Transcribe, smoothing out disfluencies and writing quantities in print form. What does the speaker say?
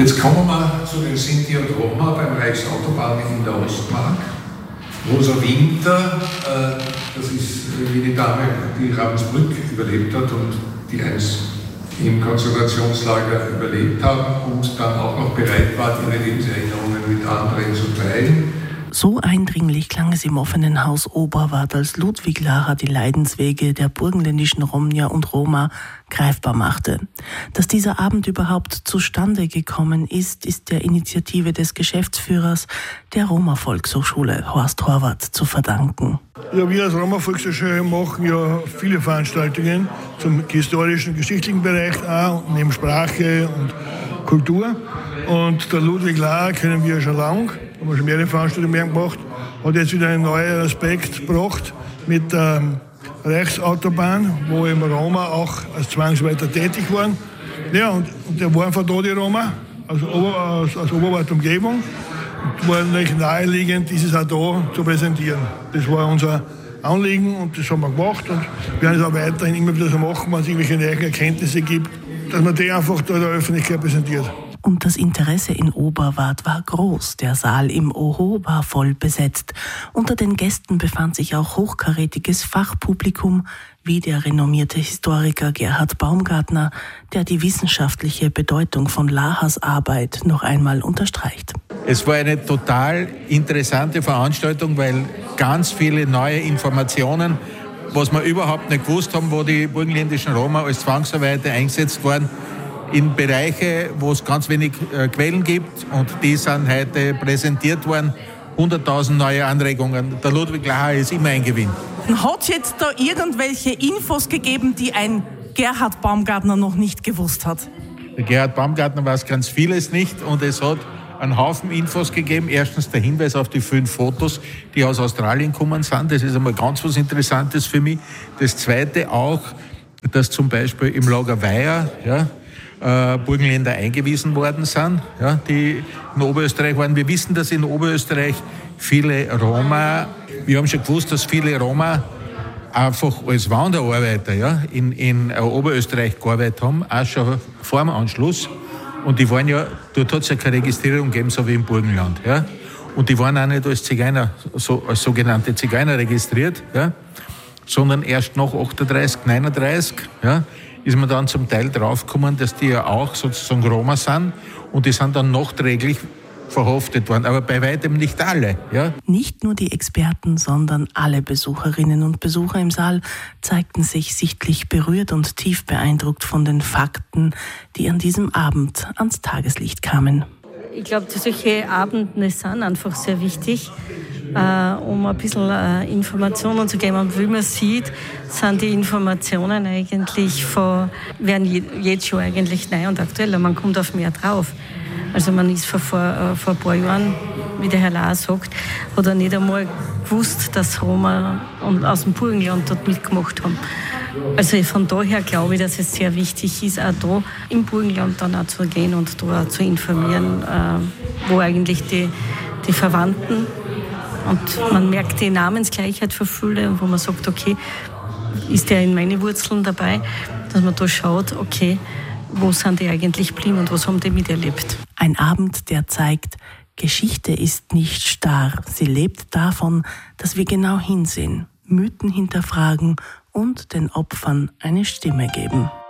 Jetzt kommen wir zu den Sinti und Roma beim Reichsautobahn in der Ostmark. Rosa Winter, das ist jene Dame, die Ravensbrück überlebt hat und die einst im Konzentrationslager überlebt haben und dann auch noch bereit war, ihre Lebenserinnerungen mit anderen zu teilen. So eindringlich klang es im offenen Haus Oberwart, als Ludwig Lara die Leidenswege der burgenländischen Romja und Roma greifbar machte. Dass dieser Abend überhaupt zustande gekommen ist, ist der Initiative des Geschäftsführers der Roma-Volkshochschule, Horst Horvath, zu verdanken. Ja, wir als Roma-Volkshochschule machen ja viele Veranstaltungen zum historischen, geschichtlichen Bereich auch, neben Sprache und Kultur. Und der Ludwig Lara kennen wir schon lange. Da haben wir schon mehrere Veranstaltungen gemacht, hat jetzt wieder einen neuen Aspekt gebracht mit der Reichsautobahn, wo eben Roma auch als Zwangsarbeiter tätig waren. Ja, und der waren von da die Roma, aus Oberwart-Umgebung. Und war natürlich naheliegend, dieses auch da zu präsentieren. Das war unser Anliegen und das haben wir gemacht und wir werden es auch weiterhin immer wieder so machen, wenn es irgendwelche neuen Erkenntnisse gibt, dass man die einfach da der Öffentlichkeit präsentiert. Und das Interesse in Oberwart war groß. Der Saal im Oho war voll besetzt. Unter den Gästen befand sich auch hochkarätiges Fachpublikum, wie der renommierte Historiker Gerhard Baumgartner, der die wissenschaftliche Bedeutung von Lahas Arbeit noch einmal unterstreicht. Es war eine total interessante Veranstaltung, weil ganz viele neue Informationen, was wir überhaupt nicht gewusst haben, wo die burgenländischen Roma als Zwangsarbeiter eingesetzt waren, in Bereiche, wo es ganz wenig Quellen gibt, und die sind heute präsentiert worden. 100.000 neue Anregungen. Der Ludwig Lara ist immer ein Gewinn. Hat es jetzt da irgendwelche Infos gegeben, die ein Gerhard Baumgartner noch nicht gewusst hat? Der Gerhard Baumgartner weiß ganz vieles nicht und es hat einen Haufen Infos gegeben. Erstens der Hinweis auf die 5 Fotos, die aus Australien gekommen sind. Das ist einmal ganz was Interessantes für mich. Das Zweite auch, dass zum Beispiel im Lager Weiher, Burgenländer eingewiesen worden sind, die in Oberösterreich waren. Wir wissen, dass in Oberösterreich viele Roma, wir haben schon gewusst, dass viele Roma einfach als Wanderarbeiter in Oberösterreich gearbeitet haben, auch schon vor dem Anschluss. Und die waren ja, dort hat es ja keine Registrierung gegeben, so wie im Burgenland. Ja. Und die waren auch nicht als Zigeuner, als sogenannte Zigeuner registriert, sondern erst nach 38, 39, ist man dann zum Teil draufgekommen, dass die ja auch sozusagen Roma sind und die sind dann nachträglich verhaftet worden, aber bei weitem nicht alle. Ja? Nicht nur die Experten, sondern alle Besucherinnen und Besucher im Saal zeigten sich sichtlich berührt und tief beeindruckt von den Fakten, die an diesem Abend ans Tageslicht kamen. Ich glaube, solche Abende sind einfach sehr wichtig, um ein bisschen Informationen zu geben. Und wie man sieht, sind die Informationen eigentlich werden jetzt schon eigentlich neu und aktueller. Man kommt auf mehr drauf. Also man ist vor ein paar Jahren, wie der Herr Lara sagt, hat er nicht einmal gewusst, dass Roma aus dem Burgenland dort mitgemacht haben. Also von daher glaube ich, dass es sehr wichtig ist, auch da im Burgenland dann auch zu gehen und da auch zu informieren, wo eigentlich die Verwandten, und man merkt die Namensgleichheit für viele, und wo man sagt, okay, ist der in meine Wurzeln dabei, dass man da schaut, okay, wo sind die eigentlich geblieben und was haben die miterlebt. Ein Abend, der zeigt, Geschichte ist nicht starr. Sie lebt davon, dass wir genau hinsehen, Mythen hinterfragen und den Opfern eine Stimme geben.